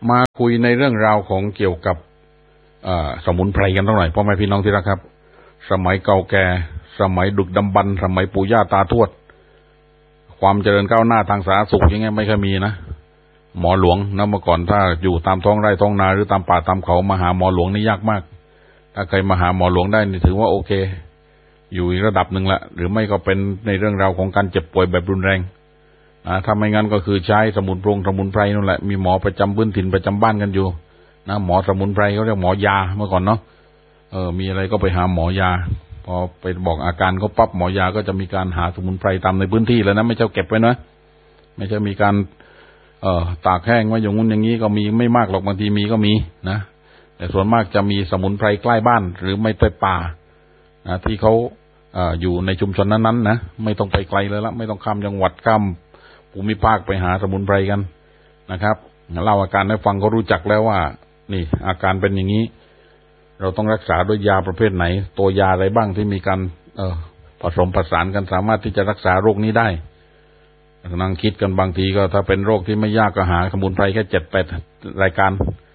มาคุยในเรื่องราวของเกี่ยวกับสมุนไพรกันสักหน่อยพ่อแม่พี่น้องที่รักครับสมัยเก่าแก่สมัยดึกดำบรรพ์สมัยปู่ย่าตาทวดความเจริญก้าวหน้าทางสาธารณสุขยังไงไม่เคยมีนะหมอหลวงนะเมื่อก่อนถ้าอยู่ตามท้องไร่ท้องนาหรือตามป่าตามเขามาหาหมอหลวงนี่ยากมากถ้าใครมาหาหมอหลวงได้นี่ถือว่าโอเคอยู่อีกระดับหนึ่งละหรือไม่ก็เป็นในเรื่องราวของการเจ็บป่วยแบบรุนแรงถ้าไม่งั้นก็คือใช้สมุนไพรนั่นแหละมีหมอประจำพื้นถิ่นประจำบ้านกันอยู่นะหมอสมุนไพรเขาเรียกหมอยาเมื่อก่อนเนาะมีอะไรก็ไปหาหมอยาพอไปบอกอาการเขาปั๊บหมอยาก็จะมีการหาสมุนไพรตามในพื้นที่แล้วนะไม่ใช่เก็บไว้นะไม่ใช่มีการตากแห้งไว้อย่างงู้นอย่างนี้ก็มีไม่มากหรอกบางทีมีก็มีนะแต่ส่วนมากจะมีสมุนไพรใกล้บ้านหรือไม่ใต้ป่านะที่เขาอยู่ในชุมชนนั้นๆนะไม่ต้องไปไกลเลยละไม่ต้องข้ามจังหวัดข้ามภูมิภาคไปหาสมุนไพรกันนะครับเล่าอาการให้ฟังก็รู้จักแล้วว่านี่อาการเป็นอย่างนี้เราต้องรักษาด้วยยาประเภทไหนตัวยาอะไรบ้างที่มีการผสมผสานกันสามารถที่จะรักษาโรคนี้ได้นั่งคิดกันบางทีก็ถ้าเป็นโรคที่ไม่ยากก็หาสมุนไพรแค่7-8 รายการ